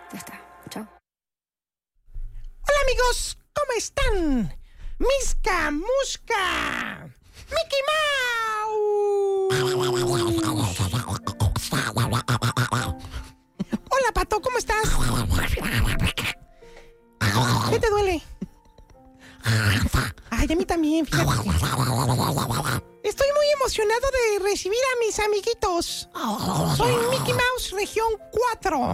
Ya está. Chao. Hola amigos, ¿cómo están? Misca, Musca, Mickey Mouse. Hola Pato, ¿cómo estás? ¿Qué te duele? Ay, a mí también, fíjate. Estoy muy emocionado de recibir a mis amiguitos. Soy Mickey Mouse, región 4.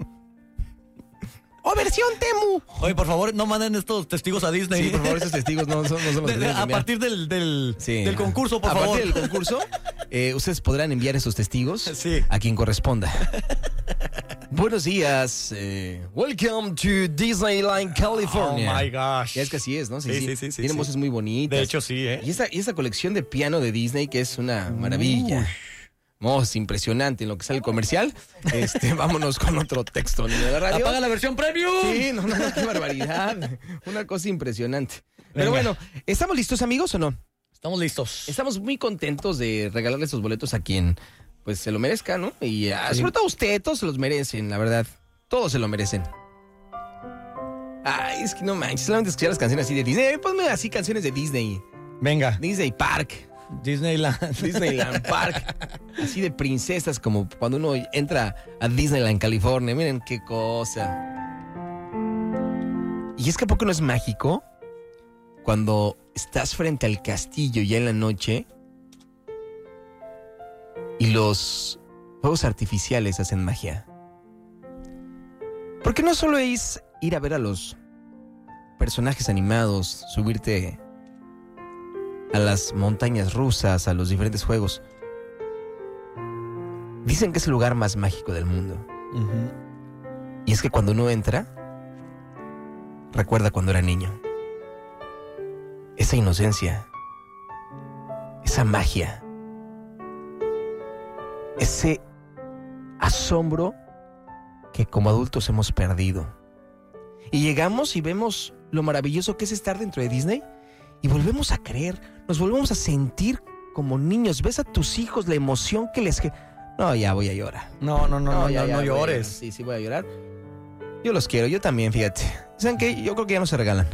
O versión Temu. Oye, por favor, no manden estos testigos a Disney. Sí, por favor, esos testigos no son los que A partir del concurso, por favor. A partir del concurso, ustedes podrán enviar esos testigos Sí. a quien corresponda. Buenos días. Welcome to Disneyland, California. Oh, my gosh. Ya es que así es, ¿no? Sí. Tienen Sí. voces muy bonitas. De hecho, sí, ¿eh? Y esa colección de piano de Disney, que es una maravilla. Es impresionante en lo que sale el comercial. Vámonos con otro texto, niño de radio. ¡Apaga la versión premium! Sí, no, qué barbaridad. Una cosa impresionante. Pero Venga. bueno, ¿estamos listos, amigos, o no? Estamos listos. Estamos muy contentos de regalarle esos boletos a quien pues se lo merezca, ¿no? Y sobre todo a usted, todos se los merecen, la verdad. Todos se lo merecen. Ay, es que no manches, solamente escuchar las canciones así de Disney. Ponme así canciones de Disney. Venga. Disney Park. Disneyland. Disneyland Park. Así de princesas como cuando uno entra a Disneyland, California. Miren qué cosa. Y es que ¿a poco no es mágico? Cuando estás frente al castillo ya en la noche y los fuegos artificiales hacen magia. Porque no solo es ir a ver a los personajes animados, subirte a las montañas rusas, a los diferentes juegos. Dicen que es el lugar más mágico del mundo. Uh-huh. Y es que cuando uno entra, recuerda cuando era niño. Esa inocencia, esa magia, ese asombro que como adultos hemos perdido. Y llegamos y vemos lo maravilloso que es estar dentro de Disney y volvemos a creer, nos volvemos a sentir como niños. Ves a tus hijos la emoción que les... No, ya voy a llorar. No llores. Sí, voy a llorar. Yo los quiero, yo también, fíjate. ¿Saben qué? Yo creo que ya no se regalan.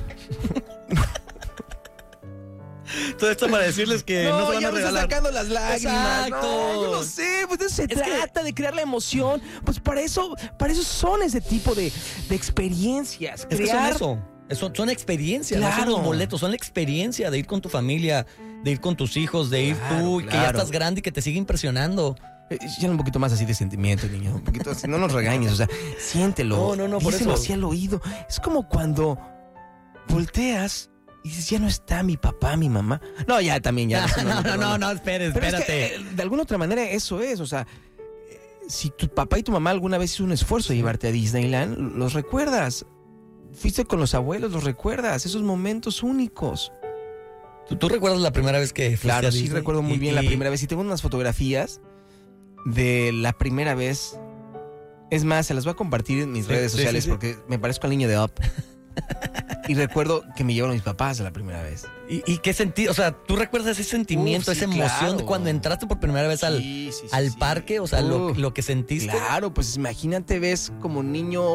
Todo esto para decirles que no se van ya a me está regalar. sacando las lágrimas. Exacto. No, yo no sé, pues de eso se trata, de crear la emoción. Pues para eso son ese tipo de experiencias. Es que son eso. Son experiencias, no Claro. son los boletos, son la experiencia de ir con tu familia, de ir con tus hijos, de ir tú, que ya estás grande y que te sigue impresionando. Ya un poquito más así de sentimiento, niño. Un poquito así, no nos regañes, o sea, siéntelo. No, por díselo eso. así al oído. Es como cuando volteas y dices, ya no está mi papá, mi mamá. No, ya también, ya. No, espérate. Pero es que, de alguna otra manera eso es, o sea, si tu papá y tu mamá alguna vez hizo un esfuerzo de llevarte a Disneyland, los recuerdas. Fuiste con los abuelos, los recuerdas, esos momentos únicos. ¿Tú recuerdas la primera vez que fuiste Claro, a sí Disney? recuerdo muy bien la primera vez. Y tengo unas fotografías de la primera vez. Es más, se las voy a compartir en mis redes sociales porque me parezco al niño de Up. Y recuerdo que me llevaron mis papás a la primera vez. ¿Y qué sentido? O sea, ¿tú recuerdas ese sentimiento, esa emoción claro. de cuando entraste por primera vez al parque? O sea, lo que sentiste. Claro, pues imagínate, ves como niño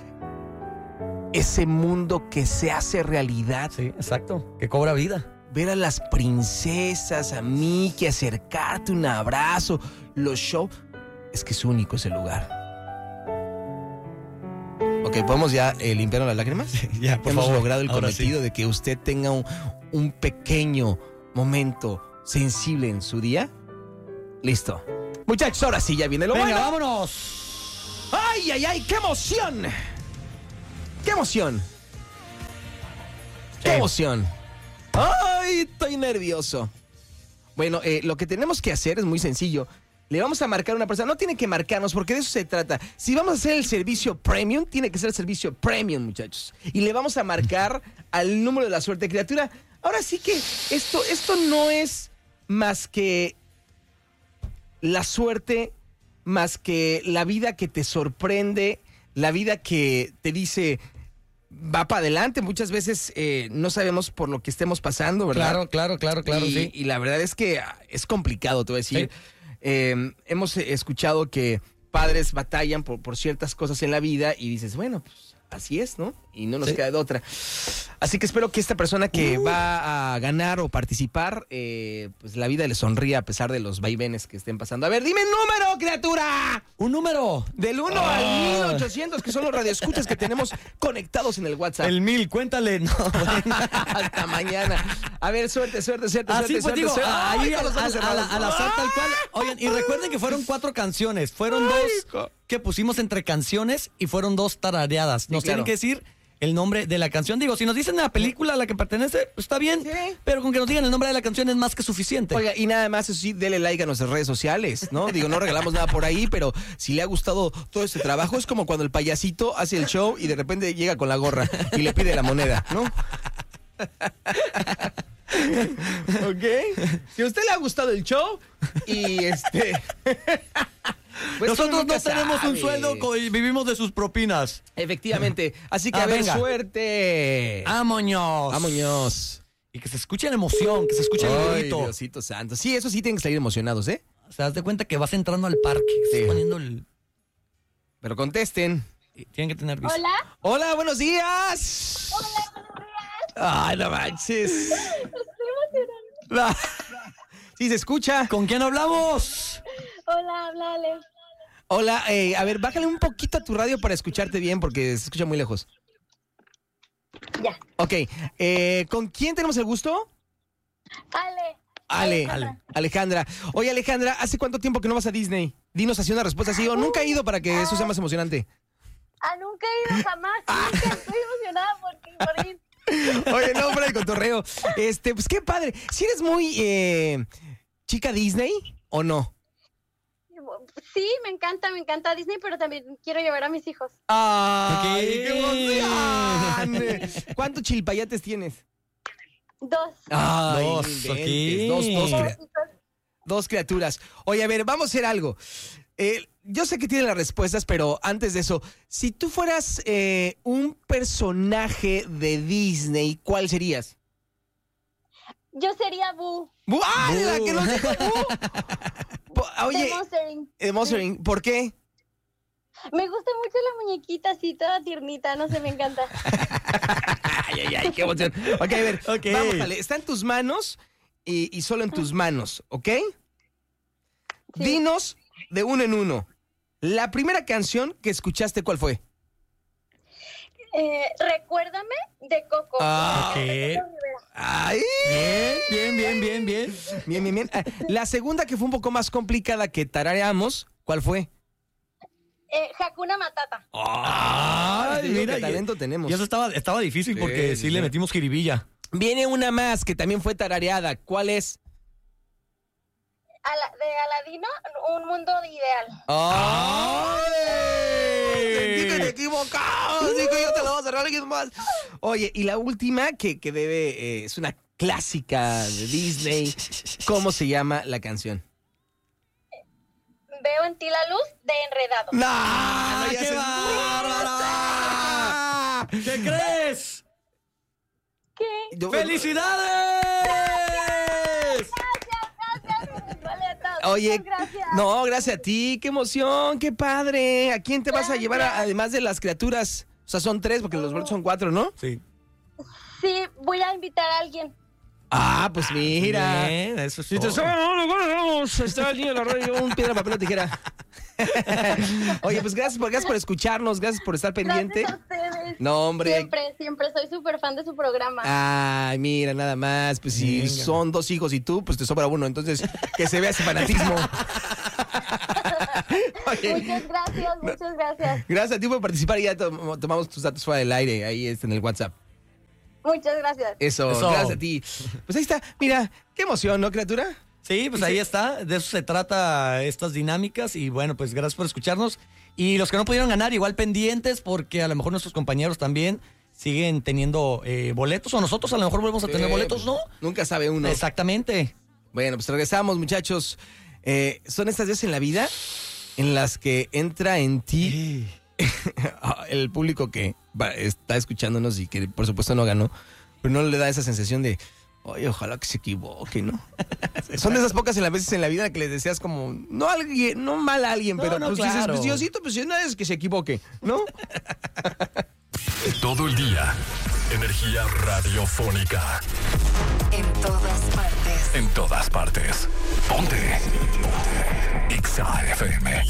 ese mundo que se hace realidad. Sí, exacto. Que cobra vida. Ver a las princesas, a Mickey, acercarte, un abrazo, los shows. Es que es único ese lugar. Ok, ¿podemos ya limpiarnos las lágrimas? Ya, por Hemos favor. logrado el Ahora cometido sí. de que usted tenga un pequeño momento sensible en su día. Listo. Muchachos, ahora sí ya viene lo Venga, bueno. vámonos. ¡Ay! ¡Qué emoción! ¡Qué emoción! ¡Qué Sí. emoción! ¡Ay! Estoy nervioso. Bueno, lo que tenemos que hacer es muy sencillo. Le vamos a marcar a una persona. No tiene que marcarnos porque de eso se trata. Si vamos a hacer el servicio premium, tiene que ser el servicio premium, muchachos. Y le vamos a marcar al número de la suerte, criatura. Ahora sí que esto no es más que la suerte, más que la vida que te sorprende, la vida que te dice va para adelante. Muchas veces no sabemos por lo que estemos pasando, ¿verdad? Claro, sí. Y la verdad es que es complicado, te voy a decir. Sí. Hemos escuchado que padres batallan por ciertas cosas en la vida y dices, bueno, pues así es, ¿no? Y no nos queda de otra. Así que espero que esta persona que va a ganar o participar, pues la vida le sonría a pesar de los vaivenes que estén pasando. A ver, dime un número, criatura. Un número. Del 1 al 1800, que son los radioescuchas que tenemos conectados en el WhatsApp. El 1000, cuéntale. No, Hasta mañana. A ver, suerte. Así pues suerte. digo, ahí Con los ojos cerrados. al azar tal cual. Oigan, y recuerden que fueron 4 canciones. Fueron 2 que pusimos entre canciones y fueron 2 tarareadas. Nos tienen que decir el nombre de la canción. Digo, si nos dicen la película a la que pertenece, pues está bien. Sí. Pero con que nos digan el nombre de la canción es más que suficiente. Oiga, y nada más, eso sí, dele like a nuestras redes sociales, ¿no? Digo, no regalamos nada por ahí, pero si le ha gustado todo este trabajo, es como cuando el payasito hace el show y de repente llega con la gorra y le pide la moneda, ¿no? ¿Ok? Si a usted le ha gustado el show y pues nosotros no tenemos un sueldo y vivimos de sus propinas. Efectivamente. Así que a ver, suerte. ¡Vámonos! Y que se escuche la emoción, que se escuche el grito. Diosito santo. Sí, eso sí tienen que salir emocionados, ¿eh? O sea, haz de cuenta que vas entrando al parque, estás poniendo el... Pero contesten. Tienen que tener vista. Hola, buenos días. Hola, buenos días. Ay, no manches. Estoy emocionada. Sí, se escucha. ¿Con quién hablamos? Hola, habla Ale. Hola, a ver, bájale un poquito a tu radio para escucharte bien porque se escucha muy lejos. Ya. Ok, ¿con quién tenemos el gusto? Alejandra. Oye, Alejandra, ¿hace cuánto tiempo que no vas a Disney? Dinos así una respuesta así, o nunca he ido para que eso sea más emocionante. Nunca he ido jamás. Nunca estoy emocionada por ir. Oye, no, fuera de cotorreo. Pues qué padre. ¿Si eres muy chica Disney o no? Sí, me encanta Disney, pero también quiero llevar a mis hijos. ¡Ay, qué emoción! ¿Cuántos chilpayates tienes? 2. Ay, dos. Dos criaturas. Oye, a ver, vamos a hacer algo. Yo sé que tienen las respuestas, pero antes de eso, si tú fueras un personaje de Disney, ¿cuál serías? Yo sería Boo. ¡Boo! ¡Ay, la que nos dijo Boo! Oye, Monster Inc. ¿Por qué? Me gusta mucho la muñequita así, toda tiernita, no sé, me encanta. Ay, qué emoción. Ok, a ver, vamos, dale. Está en tus manos y solo en tus manos, ¿ok? Sí. Dinos de uno en uno. La primera canción que escuchaste, ¿cuál fue? Recuérdame, de Coco. Ok. Ay. Bien. La segunda, que fue un poco más complicada, que tarareamos, ¿cuál fue? Hakuna Matata. Ay, mira, qué talento tenemos. Y eso estaba difícil porque sí le metimos jiribilla. Viene una más que también fue tarareada. ¿Cuál es? De Aladino, Un Mundo Ideal. ¡Ay! Sentí que te equivocabas. Digo, yo te la voy a cerrar alguien más. Oye, y la última, que debe, es una clásica de Disney. ¿Cómo se llama la canción? Veo en ti la luz de Enredados. ¡No! ¡Qué bárbara! ¿Qué crees? ¿Qué? ¡Felicidades! Gracias. Vale, a todos. Oye, gracias. No, gracias a ti. ¡Qué emoción! ¡Qué padre! ¿A quién te vas a llevar además de las criaturas? O sea, son 3 porque los boletos son 4, ¿no? Sí. Sí, voy a invitar a alguien. Pues mira. Bien, eso sí. Está el niño de la radio, un piedra, papel o tijera. Oye, pues gracias por escucharnos, gracias por estar pendiente. Gracias a ustedes. No, hombre. Siempre soy súper fan de su programa. Ay, mira, nada más. Pues si son 2 hijos y tú, pues te sobra uno. Entonces, que se vea ese fanatismo. Oye. Muchas gracias. Gracias a ti por participar y ya tomamos tus datos fuera del aire. Ahí está en el WhatsApp. Muchas gracias. Eso, gracias a ti. Pues ahí está, mira, qué emoción, ¿no, criatura? Sí, pues ahí está, de eso se trata estas dinámicas y bueno, pues gracias por escucharnos. Y los que no pudieron ganar, igual pendientes porque a lo mejor nuestros compañeros también siguen teniendo boletos o nosotros a lo mejor volvemos a tener boletos, ¿no? Nunca sabe uno. Exactamente. Bueno, pues regresamos, muchachos. Son estas días en la vida en las que entra en ti el público que está escuchándonos y que por supuesto no ganó, pero no le da esa sensación de Oye, ojalá que se equivoque, ¿no? Son de esas pocas veces en la vida que les deseas como, no a alguien, no mal a alguien, pero pues dices, pues Diosito, pues no es que se equivoque, ¿no? Todo el día, energía radiofónica. En todas partes. En todas partes. Ponte. Exa FM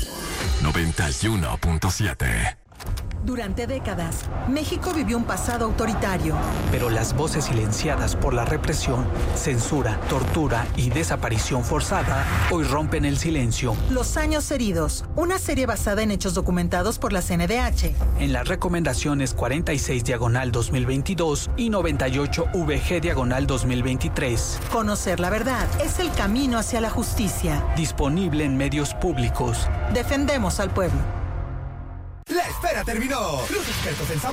91.7. Durante décadas, México vivió un pasado autoritario. Pero las voces silenciadas por la represión, censura, tortura y desaparición forzada hoy rompen el silencio. Los años heridos, una serie basada en hechos documentados por la CNDH. En las recomendaciones 46/2022 y 98VG/2023. Conocer la verdad es el camino hacia la justicia. Disponible en medios públicos. Defendemos al pueblo. La espera terminó. Los expertos en